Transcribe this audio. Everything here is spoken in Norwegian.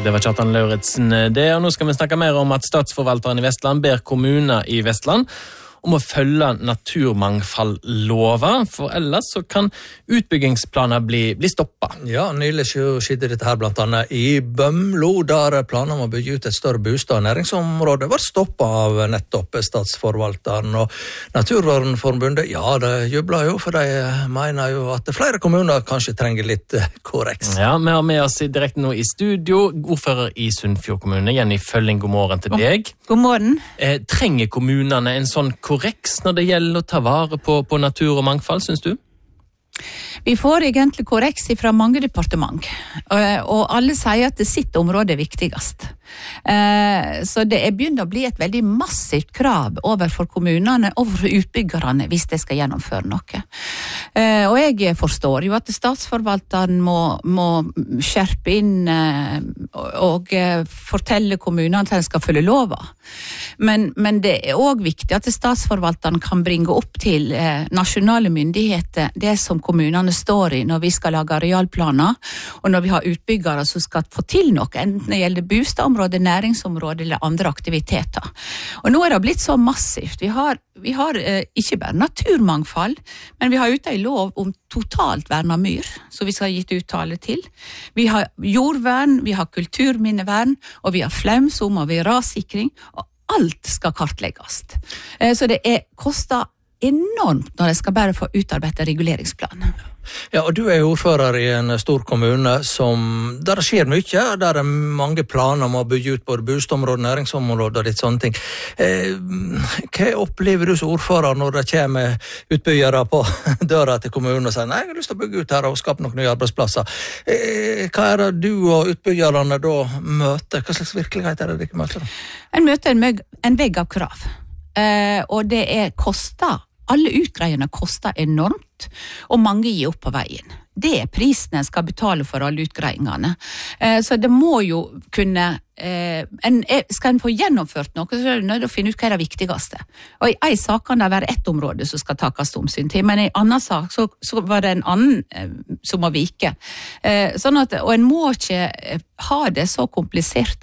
Det var Kjartan Lauritsen det, og nå skal vi snakke mer om at statsforvalteren i Vestland ber kommuner i Vestland om å følge naturmangfoldlova, for ellers så kan utbyggingsplaner bli stoppet. Ja, nylig skjedde dette her blant annet i Bømlo, der planer om å bygge ut et større bostad- og næringsområde var stoppet av nettopp statsforvalteren. Og Naturvernforbundet, ja, det jubler jo, for de mener jo at flere kommuner kanskje trenger litt korreks. Ja, vi har med oss direkte nå i studio, ordfører i Sunnfjord kommune, Jenny Følling, god morgen til deg. God morgen. Trenger kommunene en sånn korreks når det gjelder å ta vare på natur og mangfold, synes du? Vi får egentlig korreks fra mange departement, og alle sier at sitt område er viktigst. Så det begynner å bli et veldig massivt krav overfor kommunene og overfor utbyggerne hvis de skal gjennomføre noe. Og jeg forstår jo at statsforvalteren må skjerpe inn og fortelle kommunene at de skal følge lova. Men det er også viktig at statsforvalteren kan bringe opp til nasjonale myndigheter det som kommunene står i når vi skal lage arealplaner, og når vi har utbyggere som skal få til noe, enten det gjelder bostadområde, næringsområde eller andre aktiviteter. Og nå er det blitt så massivt. Vi har ikke bare naturmangfold, men vi har ute i lov om totalt vern av myr, så vi skal ha gitt uttale til. Vi har jordvern, vi har kulturminnevern, og vi har flaumsom, og vi har rassikring, og alt skal kartlegges. Så det koster enormt når jeg skal bare få utarbeidet reguleringsplan. Ja, og du er ordfører i en stor kommune der det skjer mye, der det er mange planer om å bygge ut både bostadområder, næringsområder og litt sånne ting. Hva opplever du som ordfører når det kommer utbyggere på døra til kommunen og sier nei, jeg har lyst til å bygge ut her og skape noen nye arbeidsplasser? Hva er det du og utbyggerne da møter? Hva slags virkelighet er det dere møter? En møter en vegg av krav, og det koster. Alle utgreiene koster enormt, og mange gir opp på veien. Det er prisen en skal betale for alle utgreiingene. Så det må jo kunne... skal en få gjennomført noe, så er det nødt til å finne ut hva er det viktigste. Og i en sak kan det være ett område som skal takes omsyn til, men i en annen sak så var det en annen som må vike. Og en må ikke ha det så komplisert